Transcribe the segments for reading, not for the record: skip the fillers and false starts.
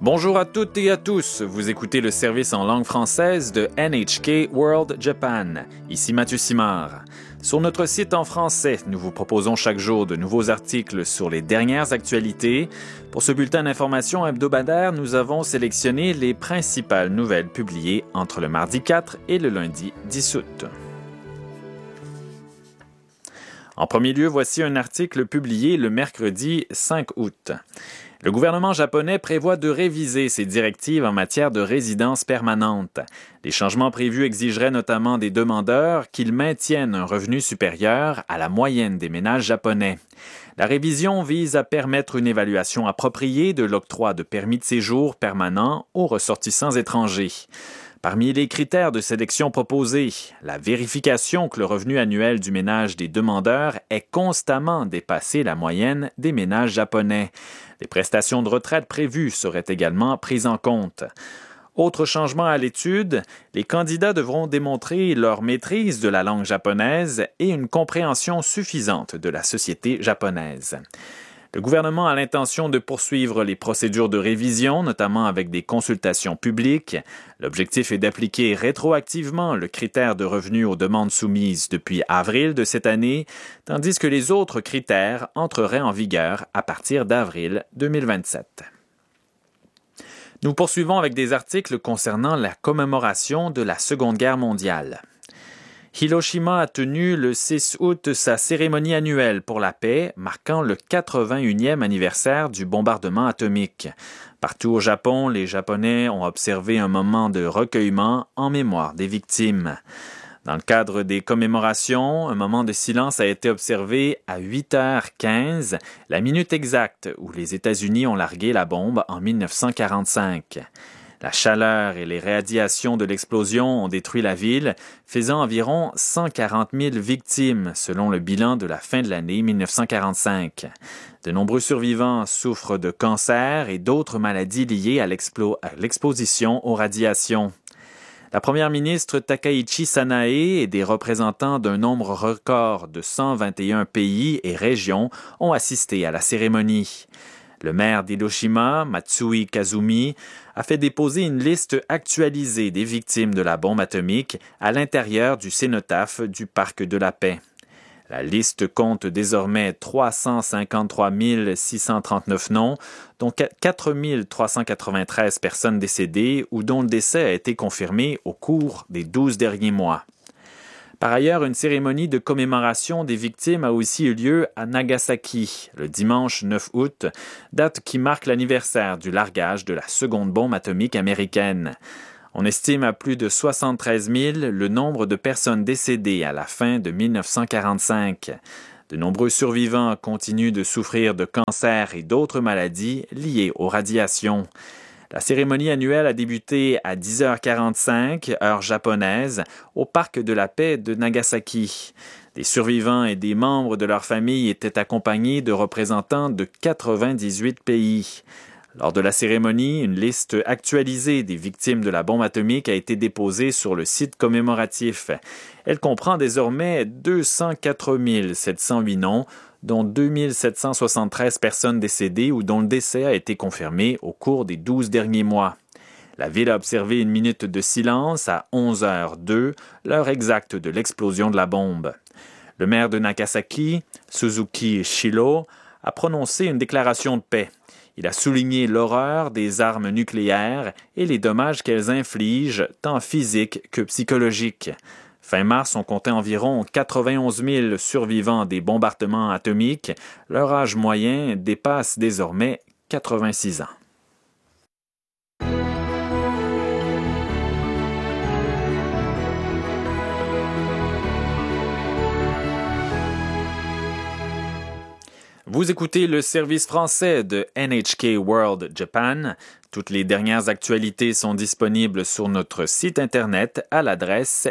Bonjour à toutes et à tous, vous écoutez le service en langue française de NHK World Japan. Ici Mathieu Simard. Sur notre site en français, nous vous proposons chaque jour de nouveaux articles sur les dernières actualités. Pour ce bulletin d'information hebdomadaire, nous avons sélectionné les principales nouvelles publiées entre le mardi 4 et le lundi 10 août. En premier lieu, voici un article publié le mercredi 5 août. Le gouvernement japonais prévoit de réviser ses directives en matière de résidence permanente. Les changements prévus exigeraient notamment des demandeurs qu'ils maintiennent un revenu supérieur à la moyenne des ménages japonais. La révision vise à permettre une évaluation appropriée de l'octroi de permis de séjour permanent aux ressortissants étrangers. Parmi les critères de sélection proposés, la vérification que le revenu annuel du ménage des demandeurs ait constamment dépassé la moyenne des ménages japonais. Les prestations de retraite prévues seraient également prises en compte. Autre changement à l'étude, les candidats devront démontrer leur maîtrise de la langue japonaise et une compréhension suffisante de la société japonaise. Le gouvernement a l'intention de poursuivre les procédures de révision, notamment avec des consultations publiques. L'objectif est d'appliquer rétroactivement le critère de revenu aux demandes soumises depuis avril de cette année, tandis que les autres critères entreraient en vigueur à partir d'avril 2027. Nous poursuivons avec des articles concernant la commémoration de la Seconde Guerre mondiale. Hiroshima a tenu le 6 août sa cérémonie annuelle pour la paix, marquant le 81e anniversaire du bombardement atomique. Partout au Japon, les Japonais ont observé un moment de recueillement en mémoire des victimes. Dans le cadre des commémorations, un moment de silence a été observé à 8h15, la minute exacte où les États-Unis ont largué la bombe en 1945. La chaleur et les radiations de l'explosion ont détruit la ville, faisant environ 140 000 victimes selon le bilan de la fin de l'année 1945. De nombreux survivants souffrent de cancer et d'autres maladies liées à l'exposition aux radiations. La première ministre Takaichi Sanae et des représentants d'un nombre record de 121 pays et régions ont assisté à la cérémonie. Le maire d'Hiroshima, Matsui Kazumi, a fait déposer une liste actualisée des victimes de la bombe atomique à l'intérieur du cénotaphe du Parc de la Paix. La liste compte désormais 353 639 noms, dont 4 393 personnes décédées ou dont le décès a été confirmé au cours des 12 derniers mois. Par ailleurs, une cérémonie de commémoration des victimes a aussi eu lieu à Nagasaki, le dimanche 9 août, date qui marque l'anniversaire du largage de la seconde bombe atomique américaine. On estime à plus de 73 000 le nombre de personnes décédées à la fin de 1945. De nombreux survivants continuent de souffrir de cancer et d'autres maladies liées aux radiations. La cérémonie annuelle a débuté à 10h45, heure japonaise, au Parc de la Paix de Nagasaki. Des survivants et des membres de leur famille étaient accompagnés de représentants de 98 pays. Lors de la cérémonie, une liste actualisée des victimes de la bombe atomique a été déposée sur le site commémoratif. Elle comprend désormais 204 708 noms, dont 2 773 personnes décédées ou dont le décès a été confirmé au cours des 12 derniers mois. La ville a observé une minute de silence à 11h02, l'heure exacte de l'explosion de la bombe. Le maire de Nagasaki, Suzuki Shiro, a prononcé une déclaration de paix. Il a souligné l'horreur des armes nucléaires et les dommages qu'elles infligent, tant physiques que psychologiques. Fin mars, on comptait environ 91 000 survivants des bombardements atomiques. Leur âge moyen dépasse désormais 86 ans. Vous écoutez le service français de NHK World Japan. Toutes les dernières actualités sont disponibles sur notre site Internet à l'adresse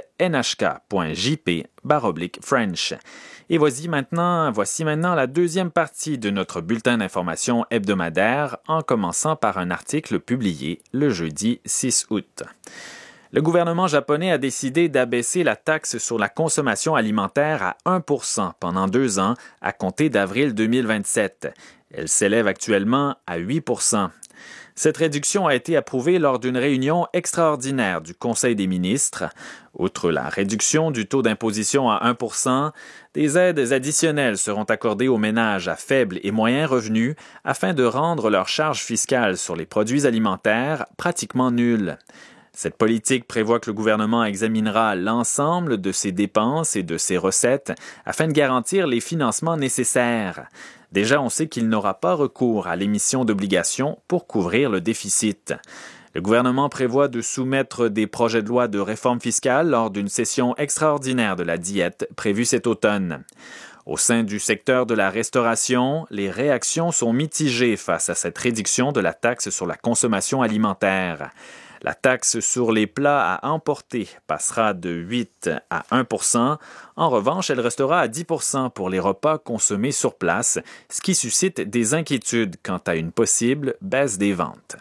nhk.jp/French. Et voici maintenant la deuxième partie de notre bulletin d'information hebdomadaire, en commençant par un article publié le jeudi 6 août. Le gouvernement japonais a décidé d'abaisser la taxe sur la consommation alimentaire à 1% pendant 2 ans à compter d'avril 2027. Elle s'élève actuellement à 8%. Cette réduction a été approuvée lors d'une réunion extraordinaire du Conseil des ministres. Outre la réduction du taux d'imposition à 1 %, des aides additionnelles seront accordées aux ménages à faible et moyen revenu afin de rendre leur charge fiscale sur les produits alimentaires pratiquement nulle. Cette politique prévoit que le gouvernement examinera l'ensemble de ses dépenses et de ses recettes afin de garantir les financements nécessaires. Déjà, on sait qu'il n'aura pas recours à l'émission d'obligations pour couvrir le déficit. Le gouvernement prévoit de soumettre des projets de loi de réforme fiscale lors d'une session extraordinaire de la Diète prévue cet automne. Au sein du secteur de la restauration, les réactions sont mitigées face à cette réduction de la taxe sur la consommation alimentaire. La taxe sur les plats à emporter passera de 8 à 1 %. En revanche, elle restera à 10 % pour les repas consommés sur place, ce qui suscite des inquiétudes quant à une possible baisse des ventes.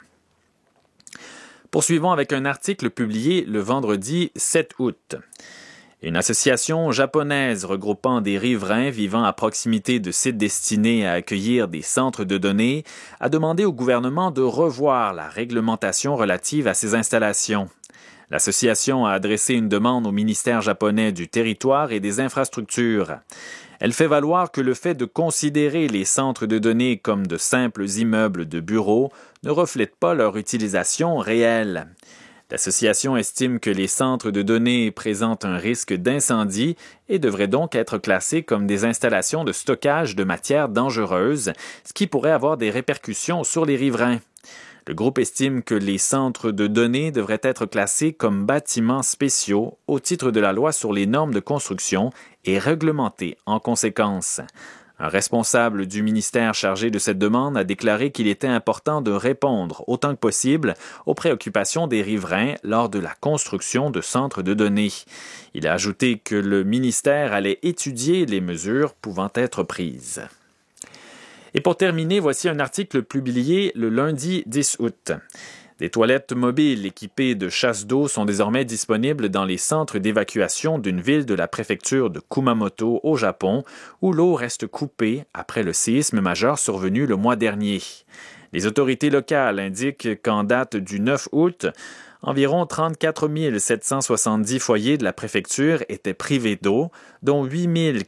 Poursuivons avec un article publié le vendredi 7 août. Une association japonaise regroupant des riverains vivant à proximité de sites destinés à accueillir des centres de données a demandé au gouvernement de revoir la réglementation relative à ces installations. L'association a adressé une demande au ministère japonais du Territoire et des Infrastructures. Elle fait valoir que le fait de considérer les centres de données comme de simples immeubles de bureaux ne reflète pas leur utilisation réelle. L'association estime que les centres de données présentent un risque d'incendie et devraient donc être classés comme des installations de stockage de matières dangereuses, ce qui pourrait avoir des répercussions sur les riverains. Le groupe estime que les centres de données devraient être classés comme bâtiments spéciaux au titre de la loi sur les normes de construction et réglementés en conséquence. Un responsable du ministère chargé de cette demande a déclaré qu'il était important de répondre autant que possible aux préoccupations des riverains lors de la construction de centres de données. Il a ajouté que le ministère allait étudier les mesures pouvant être prises. Et pour terminer, voici un article publié le lundi 10 août. Des toilettes mobiles équipées de chasse d'eau sont désormais disponibles dans les centres d'évacuation d'une ville de la préfecture de Kumamoto au Japon, où l'eau reste coupée après le séisme majeur survenu le mois dernier. Les autorités locales indiquent qu'en date du 9 août, environ 34 770 foyers de la préfecture étaient privés d'eau, dont 8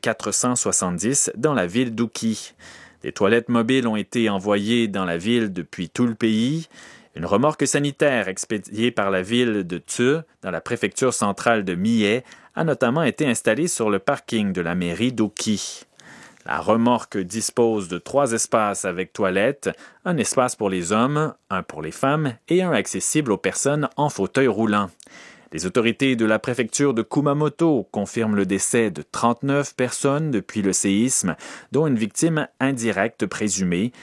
470 dans la ville d'Uki. Des toilettes mobiles ont été envoyées dans la ville depuis tout le pays. Une remorque sanitaire expédiée par la ville de Tsu, dans la préfecture centrale de Mie, a notamment été installée sur le parking de la mairie d'Oki. La remorque dispose de 3 espaces avec toilettes, un espace pour les hommes, un pour les femmes et un accessible aux personnes en fauteuil roulant. Les autorités de la préfecture de Kumamoto confirment le décès de 39 personnes depuis le séisme, dont une victime indirecte présumée,